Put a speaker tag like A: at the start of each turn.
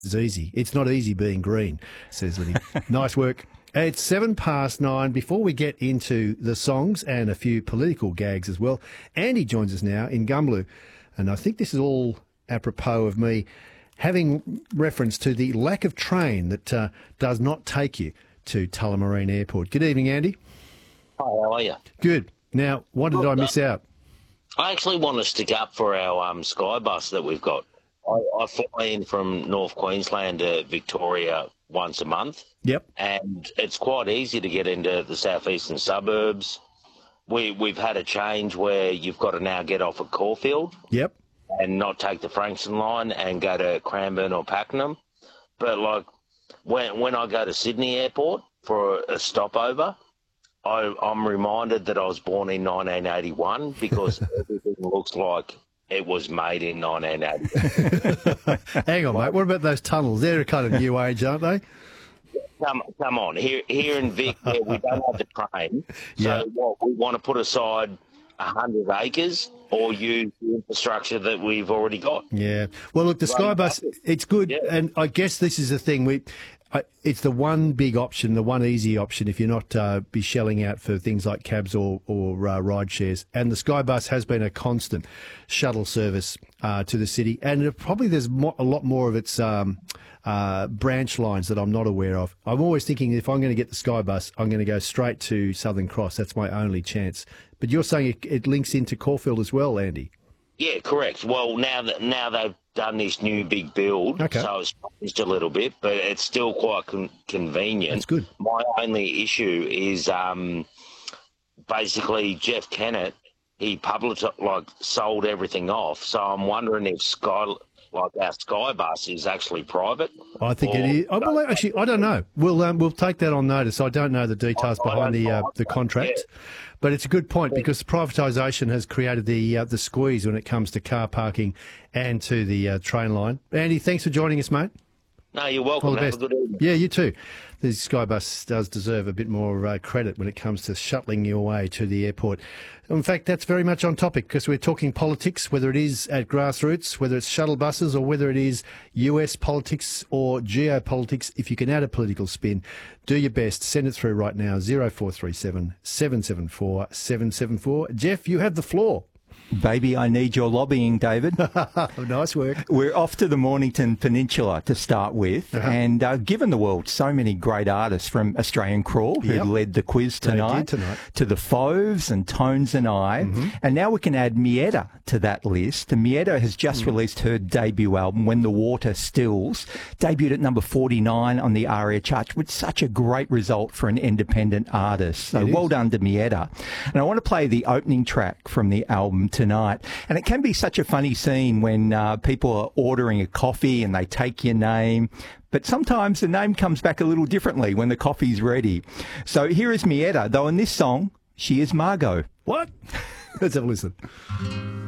A: It's easy. It's not easy being green, says Liddy. Nice work. It's 9:07. Before we get into the songs and a few political gags as well, Andy joins us now in Gumbaloo. And I think this is all apropos of me having reference to the lack of train that does not take you to Tullamarine Airport. Good evening, Andy.
B: Hi, how are you?
A: Good. Now, what did I miss out?
B: I actually want to stick up for our Sky Bus that we've got. I fly in from North Queensland to Victoria once a month.
A: Yep.
B: And it's quite easy to get into the southeastern suburbs. We've had a change where you've got to now get off at Caulfield.
A: Yep.
B: And not take the Frankston line and go to Cranbourne or Pakenham. But, like, when I go to Sydney Airport for a stopover, I'm reminded that I was born in 1981 because everything looks like it was made in 1980.
A: Hang on, mate. What about those tunnels? They're a kind of new age, aren't they?
B: Come on. Here in Vic, we don't have the train. So what, we want to put aside 100 acres or use the infrastructure that we've already got.
A: Yeah. Well, look, the Sky Bus, it's good. Yeah. And I guess this is the thing. It's the one big option, the one easy option if you're not be shelling out for things like cabs or ride shares. And the Sky Bus has been a constant shuttle service to the city. And probably there's a lot more of its branch lines that I'm not aware of. I'm always thinking if I'm going to get the Sky Bus, I'm going to go straight to Southern Cross. That's my only chance. But you're saying it links into Caulfield as well, Andy? Yeah,
B: correct. Well, now they've done this new big build, so it's changed a little bit, but it's still quite convenient.
A: That's good.
B: My only issue is basically Jeff Kennett, he sold everything off. So I'm wondering if our Sky Bus is actually private.
A: I think it is. Well, actually, I don't know. We'll take that on notice. I don't know the details behind the contract, but it's a good point because privatisation has created the squeeze when it comes to car parking and to the train line. Andy, thanks for joining us, mate.
B: No, you're welcome.
A: All the best.
B: Have a good evening.
A: Yeah, you too. The Sky Bus does deserve a bit more credit when it comes to shuttling you away to the airport. In fact, that's very much on topic because we're talking politics, whether it is at grassroots, whether it's shuttle buses or whether it is US politics or geopolitics. If you can add a political spin, do your best. Send it through right now, 0437 774 774. Jeff, you have the floor.
C: Baby, I need your lobbying, David.
A: Nice work.
C: We're off to the Mornington Peninsula to start with. And given the world so many great artists from Australian Crawl who led the quiz tonight, to the Fauves and Tones and I. And now we can add Mietta to that list. And Mietta has just released her debut album, When the Water Stills, debuted at number 49 on the ARIA chart, with such a great result for an independent artist. So well done to Mietta. And I want to play the opening track from the album tonight. And it can be such a funny scene when people are ordering a coffee and they take your name, but sometimes the name comes back a little differently when the coffee's ready. So here is Mietta, though in this song, she is Margot.
A: What? Let's have a listen.